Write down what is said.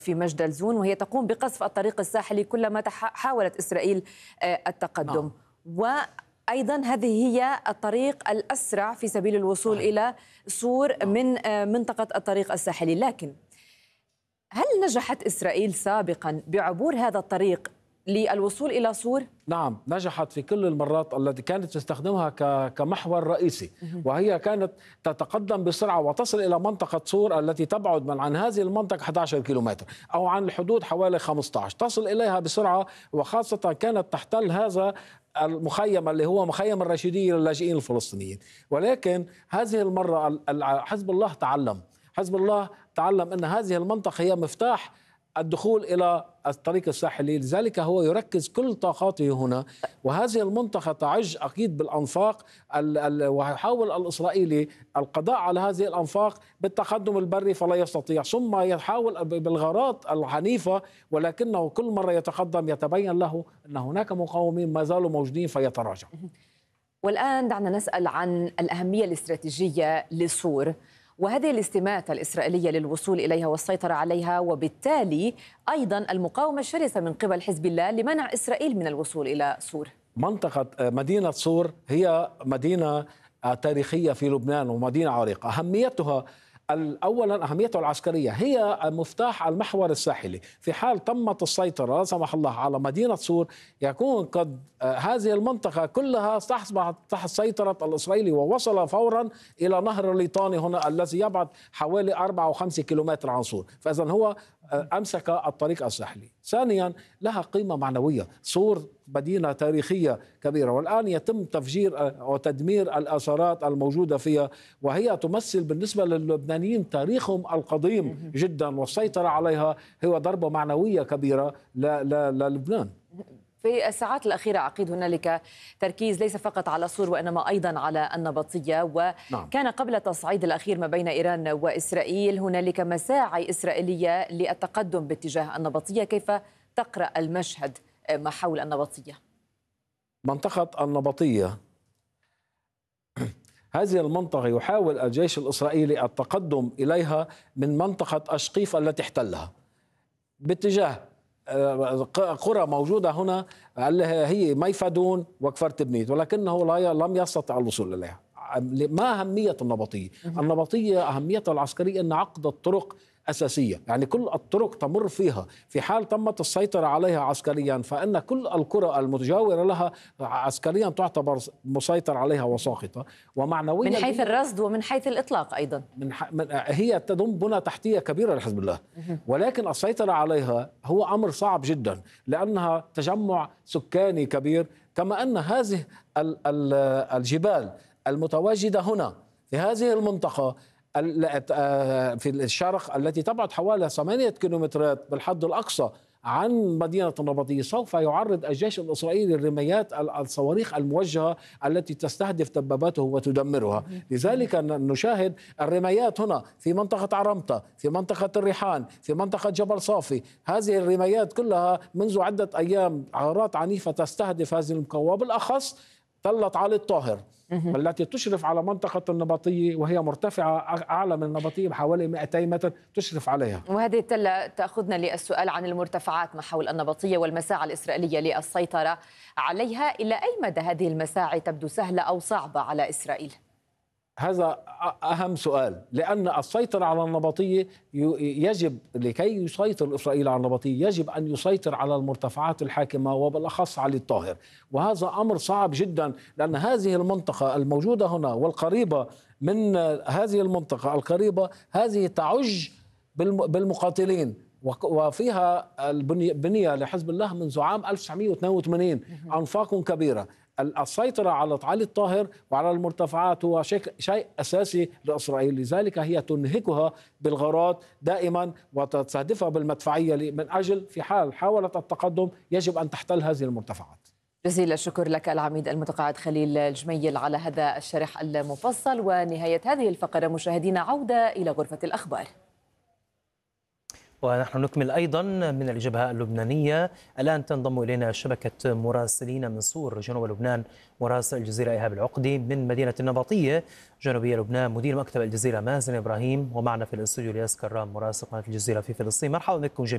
في مجدلزون، وهي تقوم بقصف الطريق الساحلي كلما حاولت إسرائيل التقدم. وأيضا هذه هي الطريق الأسرع في سبيل الوصول إلى صور من منطقة الطريق الساحلي. لكن هل نجحت إسرائيل سابقا بعبور هذا الطريق للوصول إلى صور؟ نعم، نجحت في كل المرات التي كانت تستخدمها كمحور رئيسي، وهي كانت تتقدم بسرعة وتصل إلى منطقة صور التي تبعد عن هذه المنطقة 11 كيلومتر أو عن الحدود حوالي 15، تصل إليها بسرعة، وخاصة كانت تحتل هذا المخيم اللي هو مخيم الرشيدية للاجئين الفلسطينيين. ولكن هذه المرة حزب الله تعلم أن هذه المنطقة هي مفتاح الدخول إلى الطريق الساحلي، لذلك هو يركز كل طاقاته هنا. وهذه المنطقة تعج أكيد بالأنفاق، ويحاول الإسرائيلي القضاء على هذه الأنفاق بالتقدم البري فلا يستطيع، ثم يحاول بالغارات العنيفة، ولكنه كل مرة يتقدم يتبين له أن هناك مقاومين ما زالوا موجودين فيتراجع. والآن دعنا نسأل عن الأهمية الاستراتيجية لصور وهذه الاستماتة الإسرائيلية للوصول إليها والسيطرة عليها، وبالتالي أيضا المقاومة الشرسة من قبل حزب الله لمنع إسرائيل من الوصول إلى صور. منطقة مدينة صور هي مدينة تاريخية في لبنان ومدينة عريقة. أولا أهميتها العسكرية، هي مفتاح المحور الساحلي. في حال تمت السيطرة لا سمح الله على مدينة صور، يكون قد هذه المنطقة كلها أصبحت تحت سيطرة الإسرائيلي، ووصل فورا إلى نهر الليطاني هنا الذي يبعد حوالي 4 أو 5 كيلومتر عن صور. فإذا هو أمسك الطريق الساحلي. ثانيا لها قيمة معنوية، صور مدينة تاريخية كبيرة، والآن يتم تفجير وتدمير الآثارات الموجودة فيها، وهي تمثل بالنسبة للبنانيين تاريخهم القديم جدا، والسيطرة عليها هو ضربة معنوية كبيرة للبنان. في الساعات الأخيرة عقيد هنالك تركيز ليس فقط على صور وإنما أيضا على النبطية، وكان قبل التصعيد الأخير ما بين إيران وإسرائيل هنالك مساعي إسرائيلية للتقدم باتجاه النبطية. كيف تقرأ المشهد ما حول النبطية؟ منطقة النبطية هذه المنطقة يحاول الجيش الإسرائيلي التقدم إليها من منطقة أشقيف التي احتلها باتجاه قرى موجودة هنا هي ميفدون وكفر تبنيت، ولكنه لم يستطع الوصول إليها. ما أهمية النبطية؟ النبطية أهميتها العسكرية أن عقد الطرق أساسية، يعني كل الطرق تمر فيها. في حال تمت السيطرة عليها عسكريا فإن كل القرى المتجاورة لها عسكريا تعتبر مسيطر عليها وساقطة. ومعنويا من حيث الرصد ومن حيث الإطلاق أيضا هي تضم بنى تحتية كبيرة لحزب الله، ولكن السيطرة عليها هو أمر صعب جدا لأنها تجمع سكاني كبير، كما أن هذه الجبال المتواجدة هنا في هذه المنطقة في الشرق التي تبعد حوالي 8 كيلومترات بالحد الأقصى عن مدينة النبطية، سوف يعرض الجيش الإسرائيلي الرميات الصواريخ الموجهة التي تستهدف دباباته وتدمرها. لذلك نشاهد الرميات هنا في منطقة عرمطة، في منطقة الريحان، في منطقة جبل صافي. هذه الرميات كلها منذ عدة أيام غارات عنيفة تستهدف هذه المقاومة، بالأخص تلة علي الطاهر التي تشرف على منطقة النبطية، وهي مرتفعة أعلى من النبطية بحوالي 200 متر تشرف عليها. وهذه التلة تأخذنا للسؤال عن المرتفعات ما حول النبطية والمساعي الإسرائيلية للسيطرة عليها. إلى أي مدى هذه المساعي تبدو سهلة أو صعبة على إسرائيل؟ هذا أهم سؤال، لأن السيطرة على النبطية يجب لكي يسيطر إسرائيل على النبطية يجب أن يسيطر على المرتفعات الحاكمة وبالأخص علي الطاهر، وهذا أمر صعب جدا لأن هذه المنطقة الموجودة هنا والقريبة من هذه المنطقة القريبة هذه تعج بالمقاتلين، وفيها البنية لحزب الله منذ عام 1982 أنفاق كبيرة. السيطرة على علي الطاهر وعلى المرتفعات هو شيء أساسي لإسرائيل، لذلك هي تنهكها بالغارات دائما وتستهدفها بالمدفعية من أجل في حال حاولت التقدم يجب أن تحتل هذه المرتفعات. جزيل الشكر لك العميد المتقاعد خليل الجميل على هذا الشرح المفصل. ونهاية هذه الفقرة مشاهدينا عودة إلى غرفة الأخبار. ونحن نكمل أيضا من الجبهة اللبنانية. الآن تنضم إلينا شبكة مراسلين من صور جنوب لبنان، مراسل الجزيرة إيهاب العقدي، من مدينة النبطية جنوبية لبنان مدير مكتب الجزيرة مازن إبراهيم، ومعنا في الاستوديو الياس كرام مراسل قناة الجزيرة في فلسطين. مرحبا بكم جميعا.